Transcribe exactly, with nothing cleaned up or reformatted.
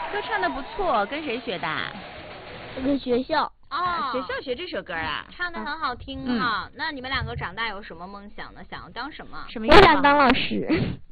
歌唱的不错，跟谁学的？ 跟学校。 哦，学校学这首歌啊， 唱的很好听哈。嗯、那你们两个长大有什么梦想呢？想要当什么？ 什么？ 我想当老师。